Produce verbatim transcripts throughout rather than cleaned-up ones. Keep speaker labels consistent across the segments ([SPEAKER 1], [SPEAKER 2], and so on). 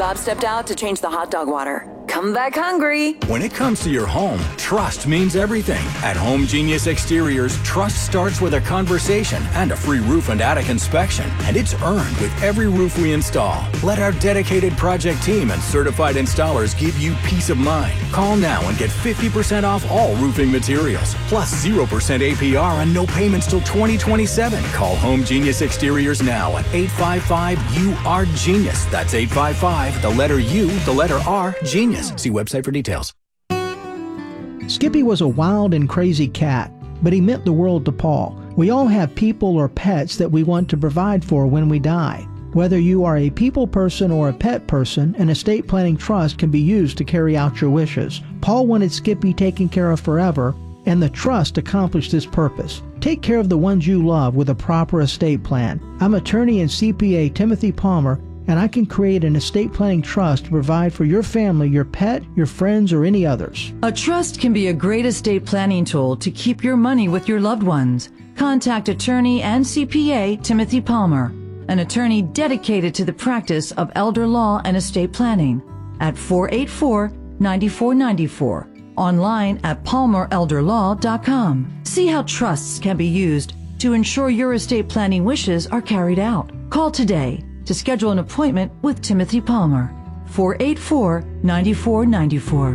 [SPEAKER 1] Bob stepped out to change the hot dog water. Come back hungry.
[SPEAKER 2] When it comes to your home, trust means everything. At Home Genius Exteriors, trust starts with a conversation and a free roof and attic inspection, and it's earned with every roof we install. Let our dedicated project team and certified installers give you peace of mind. Call now and get fifty percent off all roofing materials, plus zero percent A P R and no payments till twenty twenty-seven. Call Home Genius Exteriors now at eight five five U R Genius. That's eight five five, the letter U, the letter R, Genius. See website for details.
[SPEAKER 3] Skippy was a wild and crazy cat, but he meant the world to Paul. We all have people or pets that we want to provide for when we die. Whether you are a people person or a pet person, an estate planning trust can be used to carry out your wishes. Paul wanted Skippy taken care of forever, and the trust accomplished this purpose. Take care of the ones you love with a proper estate plan. I'm attorney and C P A Timothy Palmer, and I can create an estate planning trust to provide for your family, your pet, your friends, or any others.
[SPEAKER 4] A trust can be a great estate planning tool to keep your money with your loved ones. Contact attorney and C P A Timothy Palmer, an attorney dedicated to the practice of elder law and estate planning, at four eight four, nine four nine four, online at palmer elder law dot com. See how trusts can be used to ensure your estate planning wishes are carried out. Call today to schedule an appointment with Timothy Palmer, four eight four, nine four nine four.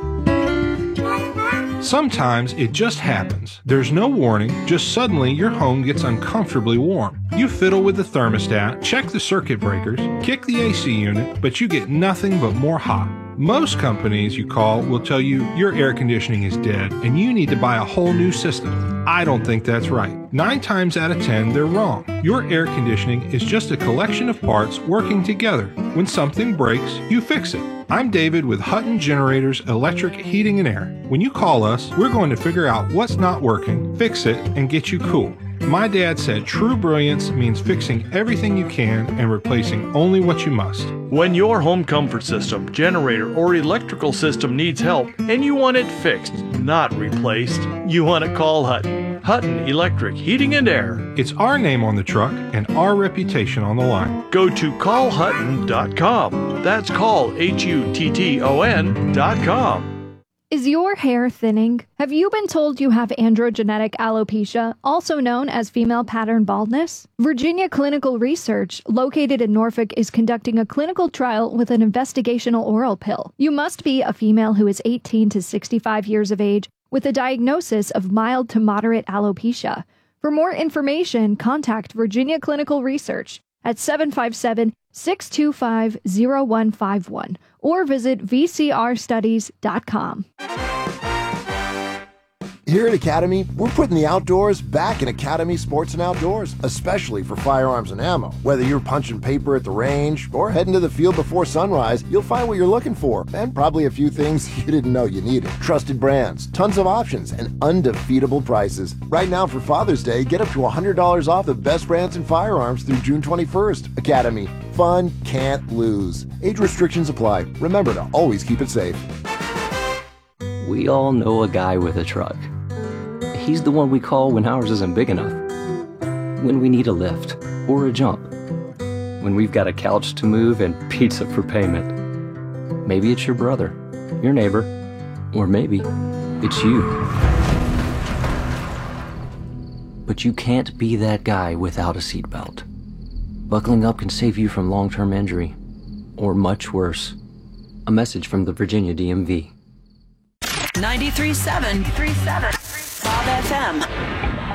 [SPEAKER 5] Sometimes it just happens. There's no warning, just suddenly your home gets uncomfortably warm. You fiddle with the thermostat, check the circuit breakers, kick the A C unit, but you get nothing but more hot. Most companies you call will tell you your air conditioning is dead and you need to buy a whole new system. I don't think that's right. Nine times out of ten, they're wrong. Your air conditioning is just a collection of parts working together. When something breaks, you fix it. I'm David with Hutton Generators Electric Heating and Air. When you call us, we're going to figure out what's not working, fix it, and get you cool. My dad said true brilliance means fixing everything you can and replacing only what you must.
[SPEAKER 6] When your home comfort system, generator, or electrical system needs help and you want it fixed, not replaced, you want to call Hutton. Hutton Electric Heating and Air.
[SPEAKER 5] It's our name on the truck and our reputation on the line.
[SPEAKER 6] Go to call hutton dot com. That's call, H U T T O N dot com.
[SPEAKER 7] Is your hair thinning? Have you been told you have androgenetic alopecia, also known as female pattern baldness? Virginia Clinical Research, located in Norfolk, is conducting a clinical trial with an investigational oral pill. You must be a female who is eighteen to sixty-five years of age with a diagnosis of mild to moderate alopecia. For more information, contact Virginia Clinical Research at seven five seven, six two five, zero one five one or visit v c r studies dot com.
[SPEAKER 8] Here at Academy, we're putting the outdoors back in Academy Sports and Outdoors, especially for firearms and ammo. Whether you're punching paper at the range or heading to the field before sunrise, you'll find what you're looking for, and probably a few things you didn't know you needed. Trusted brands, tons of options, and undefeatable prices. Right now for Father's Day, get up to one hundred dollars off the best brands in firearms through June twenty-first. Academy. Fun can't lose. Age restrictions apply. Remember to always keep it safe.
[SPEAKER 9] We all know a guy with a truck. He's the one we call when ours isn't big enough. When we need a lift or a jump. When we've got a couch to move and pizza for payment. Maybe it's your brother, your neighbor, or maybe it's you. But you can't be that guy without a seatbelt. Buckling up can save you from long-term injury, or much worse. A message from the Virginia D M V.
[SPEAKER 1] ninety-three point seven Bob F M.